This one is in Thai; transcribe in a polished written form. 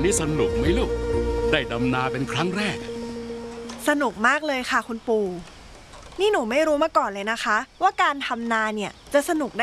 นี้สนุกไหมลูกได้ดำนาเป็นครั้งแรกสนุกมากเลยค่ะคุณปู่นี่หนูไม่รู้มาก่อนเลยนะคะว่าการทำนาเนี่ยจะสนุกได้